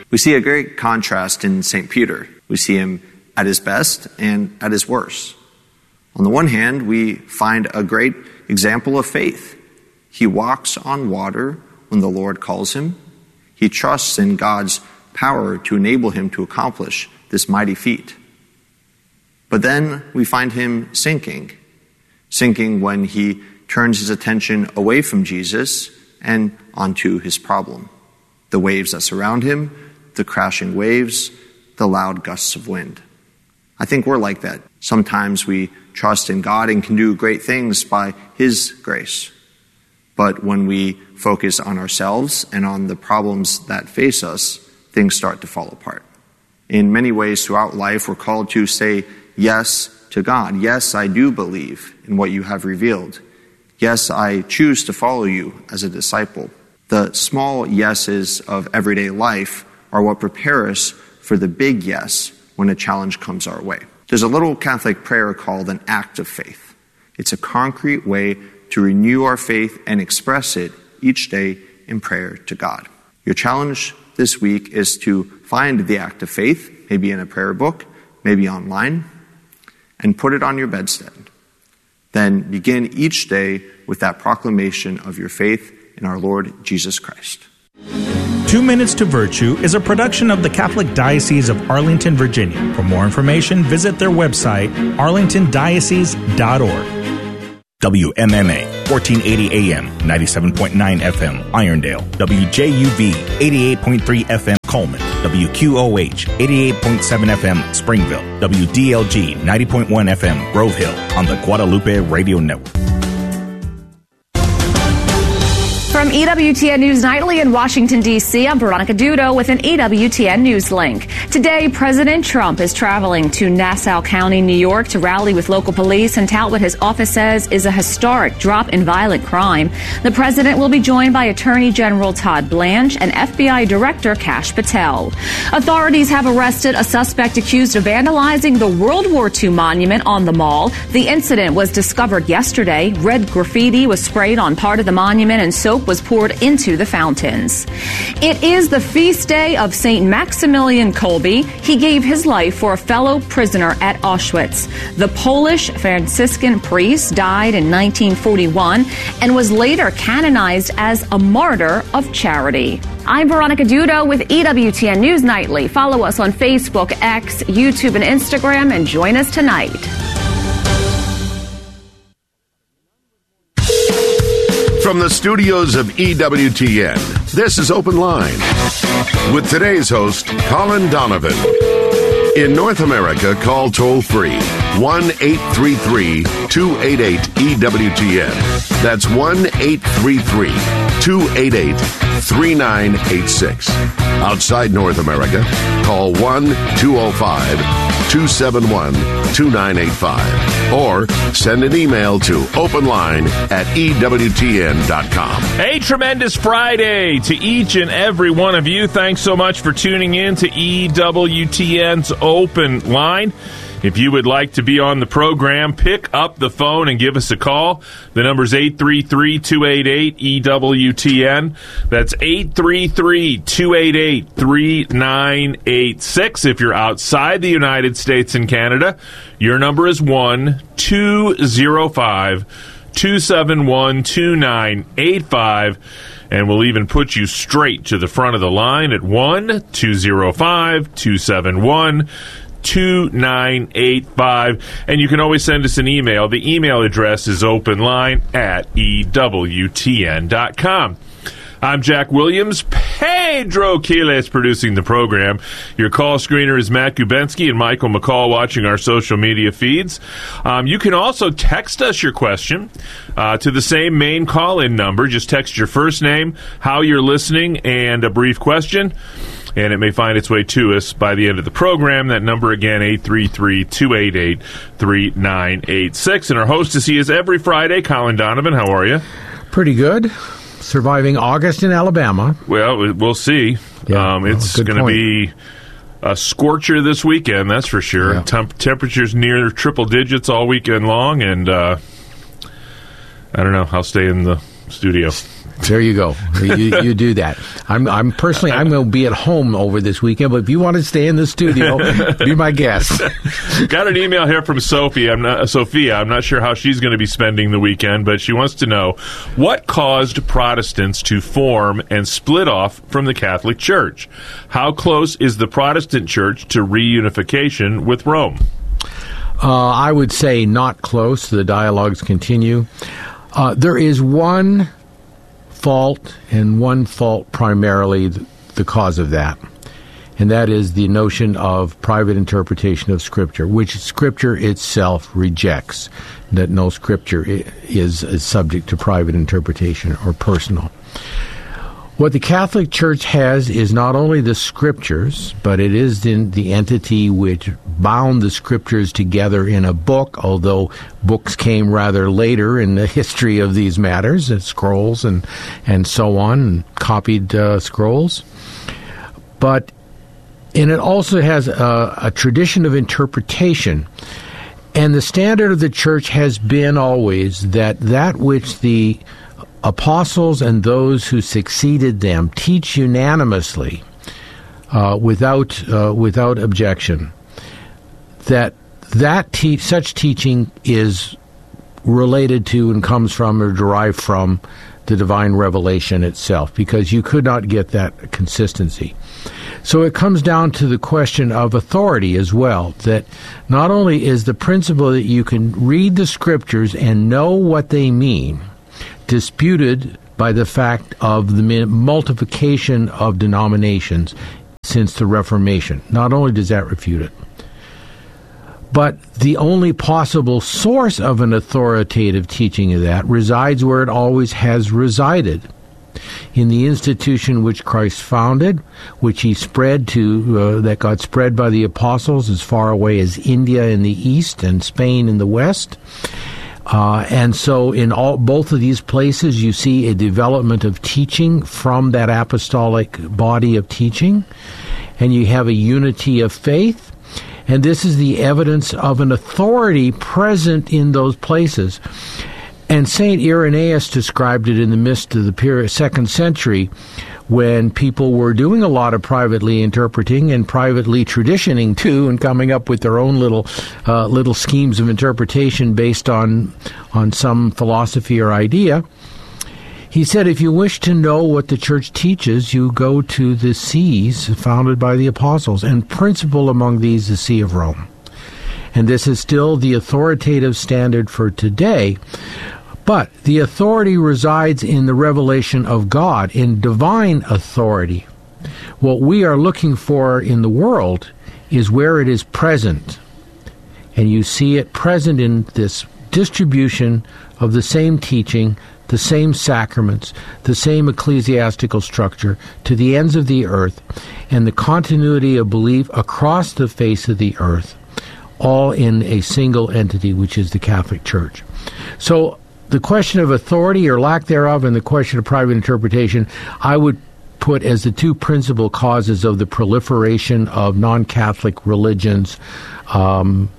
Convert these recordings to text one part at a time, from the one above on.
We see a great contrast in St. Peter. We see him at his best and at his worst. On the one hand, we find a great example of faith. He walks on water when the Lord calls him. He trusts in God's power to enable him to accomplish this mighty feat. But then we find him sinking when he turns his attention away from Jesus and onto his problem. The waves that surround him, the crashing waves, the loud gusts of wind. I think we're like that. Sometimes we trust in God and can do great things by his grace. But when we focus on ourselves and on the problems that face us, things start to fall apart. In many ways throughout life, we're called to say yes to God. Yes, I do believe in what you have revealed. Yes, I choose to follow you as a disciple. The small yeses of everyday life are what prepare us for the big yes when a challenge comes our way. There's a little Catholic prayer called an act of faith. It's a concrete way to renew our faith and express it each day in prayer to God. Your challenge this week is to find the act of faith, maybe in a prayer book, maybe online, and put it on your bedstead. Then begin each day with that proclamation of your faith in our Lord Jesus Christ. 2 Minutes to Virtue is a production of the Catholic Diocese of Arlington, Virginia. For more information, visit their website, arlingtondiocese.org. WMMA, 1480 AM, 97.9 FM, Irondale. WJUV, 88.3 FM, Coleman. WQOH, 88.7 FM, Springville. WDLG, 90.1 FM, Grove Hill, on the Guadalupe Radio Network. From EWTN News Nightly in Washington, D.C., I'm Veronica Dudo with an EWTN News link. Today, President Trump is traveling to Nassau County, New York, to rally with local police and tout what his office says is a historic drop in violent crime. The president will be joined by Attorney General Todd Blanche and FBI Director Kash Patel. Authorities have arrested a suspect accused of vandalizing the World War II monument on the Mall. The incident was discovered yesterday. Red graffiti was sprayed on part of the monument and soap was poured into the fountains. It is the feast day of St. Maximilian Kolbe. He gave his life for a fellow prisoner at Auschwitz. The Polish Franciscan priest died in 1941 and was later canonized as a martyr of charity. I'm Veronica Dudo with EWTN News Nightly. Follow us on Facebook, X, YouTube, and Instagram, and join us tonight. From the studios of EWTN, this is Open Line with today's host, Colin Donovan. In North America, call toll-free 1-833-288-EWTN. That's 1-833-288-3986. Outside North America, call 1-205-271-2985. Or send an email to openline@EWTN.com. A tremendous Friday to each and every one of you. Thanks so much for tuning in to EWTN's Open Line. If you would like to be on the program, pick up the phone and give us a call. The number's 833-288-EWTN. That's 833-288-3986. If you're outside the United States and Canada, your number is 1-205-271-2985. And we'll even put you straight to the front of the line at 1-205-271-2985. And you can always send us an email. The email address is openline@EWTN.com. I'm Jack Williams. Pedro Quiles producing the program. Your call screener is Matt Gubensky and Michael McCall watching our social media feeds. You can also text us your question to the same main call-in number. Just text your first name, how you're listening, and a brief question. And it may find its way to us by the end of the program. That number again, 833-288-3986. And our hostess, he is every Friday, Colin Donovan. How are you? Pretty good. Surviving August in Alabama. Well, we'll see. Yeah, it's going to be a scorcher this weekend, that's for sure. Yeah. Temperatures near triple digits all weekend long, and I don't know. I'll stay in the studio. There you go. You do that. I'm personally going to be at home over this weekend, but if you want to stay in the studio, be my guest. Got an email here from Sophia. I'm not sure how she's going to be spending the weekend, but she wants to know what caused Protestants to form and split off from the Catholic Church. How close is the Protestant Church to reunification with Rome? I would say not close. The dialogues continue. There is one fault, and one fault primarily the cause of that, and that is the notion of private interpretation of Scripture, which Scripture itself rejects, that no Scripture is subject to private interpretation or personal. What the Catholic Church has is not only the Scriptures, but it is the entity which bound the Scriptures together in a book, although books came rather later in the history of these matters, scrolls and so on, and copied scrolls. And it also has a tradition of interpretation. And the standard of the Church has been always that which the apostles and those who succeeded them teach unanimously, without objection, such teaching is related to and comes from or derived from the divine revelation itself, because you could not get that consistency. So it comes down to the question of authority as well, that not only is the principle that you can read the Scriptures and know what they mean disputed by the fact of the multiplication of denominations since the Reformation. Not only does that refute it, but the only possible source of an authoritative teaching of that resides where it always has resided, in the institution which Christ founded, which he spread to, that got spread by the apostles as far away as India in the east and Spain in the west. And so in both of these places, you see a development of teaching from that apostolic body of teaching, and you have a unity of faith. And this is the evidence of an authority present in those places. And St. Irenaeus described it in the midst of the 2nd century, when people were doing a lot of privately interpreting and privately traditioning too, and coming up with their own little schemes of interpretation based on some philosophy or idea. He said, if you wish to know what the Church teaches, you go to the sees founded by the apostles, and principal among these the See of Rome. And this is still the authoritative standard for today. But the authority resides in the revelation of God, in divine authority. What we are looking for in the world is where it is present. And you see it present in this distribution of the same teaching, the same sacraments, the same ecclesiastical structure to the ends of the earth, and the continuity of belief across the face of the earth, all in a single entity, which is the Catholic Church. So the question of authority or lack thereof and the question of private interpretation, I would put as the two principal causes of the proliferation of non-Catholic religions in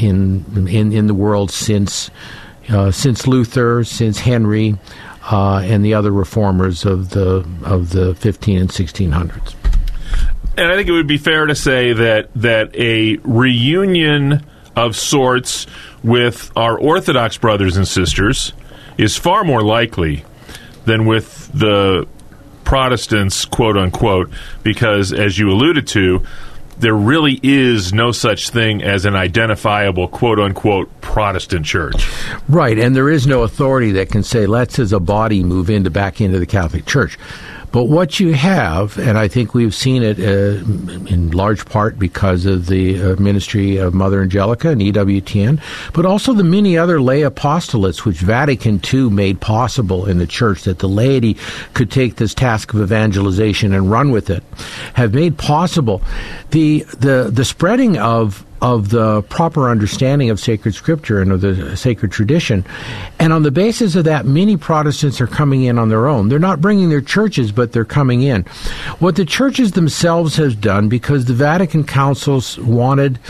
the world since Luther, since Henry, and the other reformers of the 15 and 1600s. And I think it would be fair to say that a reunion of sorts with our Orthodox brothers and sisters is far more likely than with the Protestants, quote unquote, because, as you alluded to, there really is no such thing as an identifiable, quote unquote, Protestant church. Right, and there is no authority that can say, let's as a body move back into the Catholic Church. But what you have, and I think we've seen it in large part because of the ministry of Mother Angelica and EWTN, but also the many other lay apostolates which Vatican II made possible in the Church, that the laity could take this task of evangelization and run with it, have made possible the spreading of the proper understanding of sacred Scripture and of the sacred tradition. And on the basis of that, many Protestants are coming in on their own. They're not bringing their churches, but they're coming in. What the churches themselves have done, because the Vatican councils wanted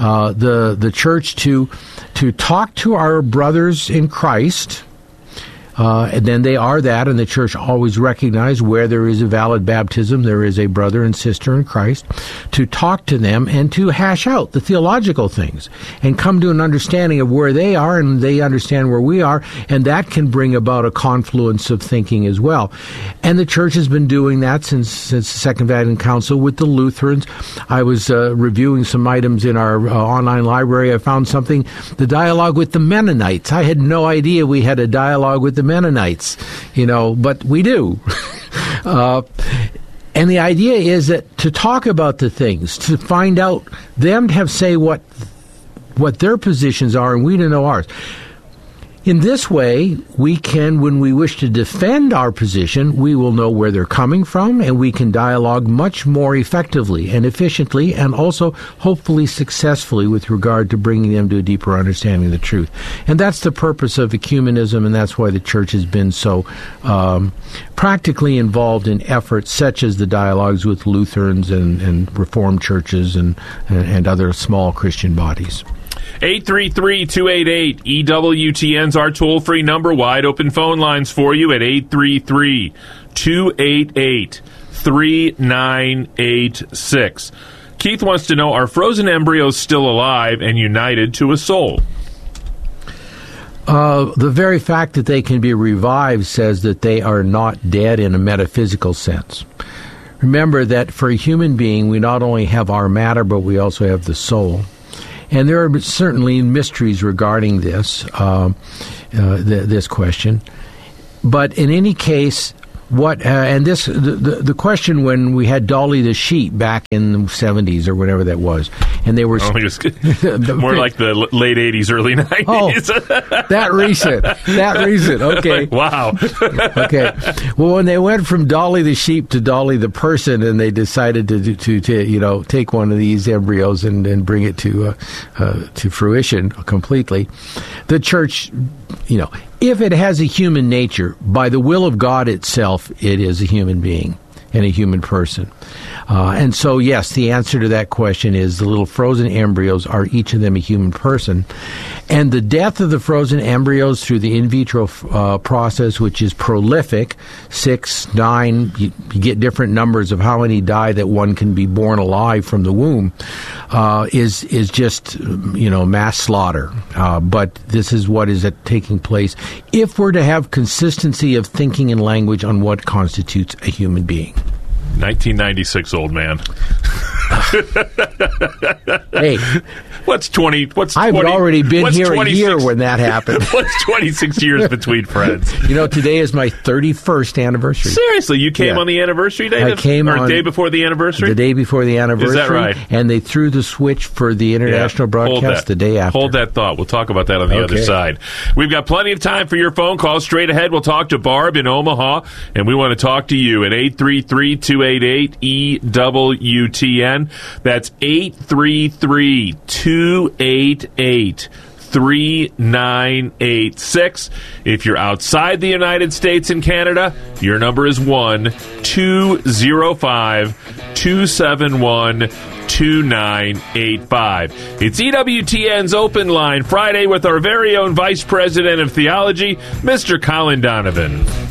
the church to talk to our brothers in Christ And then they are that, and the church always recognizes where there is a valid baptism, there is a brother and sister in Christ, to talk to them and to hash out the theological things and come to an understanding of where they are and they understand where we are, and that can bring about a confluence of thinking as well. And the church has been doing that since the Second Vatican Council with the Lutherans. I was reviewing some items in our online library. I found something, the dialogue with the Mennonites. I had no idea we had a dialogue with the Mennonites, but we do. And the idea is that to talk about the things, to find out them, to have say what their positions are, and we to know ours. In this way, we can, when we wish to defend our position, we will know where they're coming from, and we can dialogue much more effectively and efficiently, and also hopefully successfully with regard to bringing them to a deeper understanding of the truth. And that's the purpose of ecumenism, and that's why the church has been so practically involved in efforts such as the dialogues with Lutherans and Reformed churches and other small Christian bodies. 833-288-EWTN's our toll-free number. Wide open phone lines for you at 833-288-3986. Keith wants to know, are frozen embryos still alive and united to a soul? The very fact that they can be revived says that they are not dead in a metaphysical sense. Remember that for a human being, we not only have our matter, but we also have the soul. And there are certainly mysteries regarding this, this question. But in any case, the question when we had Dolly the sheep back in the 70s or whatever that was, and they were more like the late 80s, early 90s. Oh, that recent. Okay. Wow. Okay. Well, when they went from Dolly the sheep to Dolly the person, and they decided to take one of these embryos and bring it to fruition completely, the church, if it has a human nature, by the will of God itself, it is a human being and a human person. And so, yes, the answer to that question is the little frozen embryos are each of them a human person. And the death of the frozen embryos through the in vitro process, which is prolific, 6, 9, you get different numbers of how many die that one can be born alive from the womb, is just, mass slaughter. But this is what is taking place if we're to have consistency of thinking and language on what constitutes a human being. 1996, old man. Hey, I've already been here a year when that happened. What's 26 years between friends? Today is my 31st anniversary. Seriously, you came on the anniversary day? I came on the day before the anniversary? The day before the anniversary. Is that right? And they threw the switch for the international broadcast the day after. Hold that thought. We'll talk about that on the other side. We've got plenty of time for your phone calls. Straight ahead, we'll talk to Barb in Omaha, and we want to talk to you at 833-288-EWTN. That's 833-288-3986. If you're outside the United States and Canada, your number is 1-205-271-2985. It's EWTN's Open Line Friday with our very own Vice President of Theology, Mr. Colin Donovan.